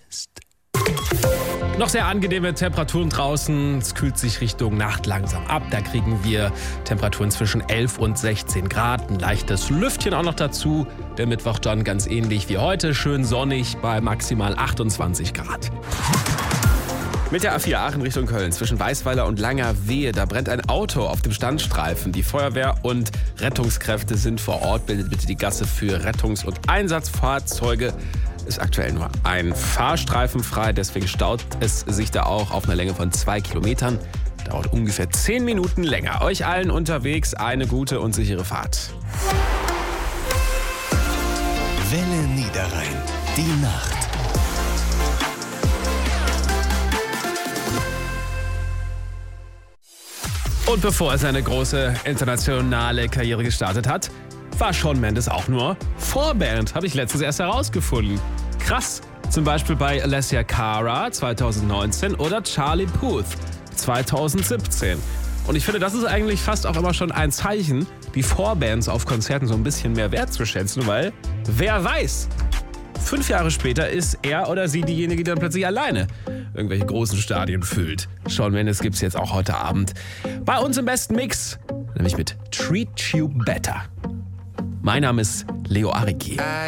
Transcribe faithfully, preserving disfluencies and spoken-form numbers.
Noch sehr angenehme Temperaturen draußen. Es kühlt sich Richtung Nacht langsam ab. Da kriegen wir Temperaturen zwischen elf und sechzehn Grad. Ein leichtes Lüftchen auch noch dazu. Der Mittwoch dann ganz ähnlich wie heute. Schön sonnig bei maximal achtundzwanzig Grad. Mit der A vier Aachen Richtung Köln zwischen Weißweiler und Langerwehe, da brennt ein Auto auf dem Standstreifen. Die Feuerwehr und Rettungskräfte sind vor Ort. Bildet bitte die Gasse für Rettungs- und Einsatzfahrzeuge. Ist aktuell nur ein Fahrstreifen frei, deswegen staut es sich da auch auf einer Länge von zwei Kilometern. Dauert ungefähr zehn Minuten länger. Euch allen unterwegs eine gute und sichere Fahrt. Welle Niederrhein, die Nacht. Und bevor er seine große internationale Karriere gestartet hat, war Shawn Mendes auch nur Vorband, habe ich letztens erst herausgefunden. Krass, zum Beispiel bei Alessia Cara zweitausendneunzehn oder Charlie Puth zweitausendsiebzehn. Und ich finde, das ist eigentlich fast auch immer schon ein Zeichen, die Vorbands auf Konzerten so ein bisschen mehr wertzuschätzen, weil wer weiß, fünf Jahre später ist er oder sie diejenige, die dann plötzlich alleine irgendwelche großen Stadien füllt. Shawn Mendes gibt's jetzt auch heute Abend bei uns im besten Mix, nämlich mit Treat You Better. Mein Name ist Leo Ariki.